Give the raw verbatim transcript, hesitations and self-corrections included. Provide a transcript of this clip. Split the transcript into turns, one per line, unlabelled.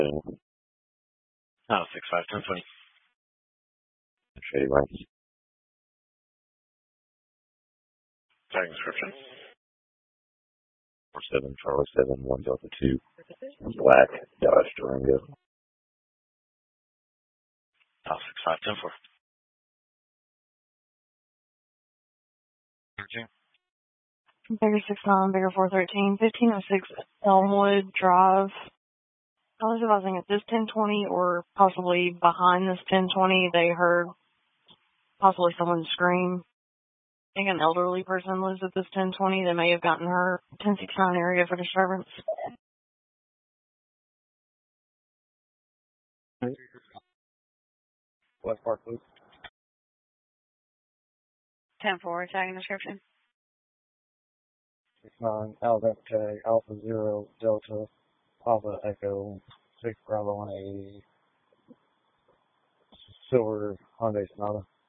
Oh, six five ten twenty.
Shady Ranks.
Tag description.
four seven Charlie seven one Delta two. Black Dodge Durango.
Oh, six five ten four.
Bigger six nine, bigger four thirteen, fifteen oh six Elmwood Drive. I was advising at this ten twenty or possibly behind this ten twenty, they heard possibly someone scream. I think an elderly person lives at this ten twenty. They may have gotten hurt. ten sixty-nine area for disturbance.
West Park Loop.
ten four, tagging description.
six nine, Alabama tag, Alpha Zero, Delta, Papa Echo, six Bravo one eighty, silver Hyundai Sonata.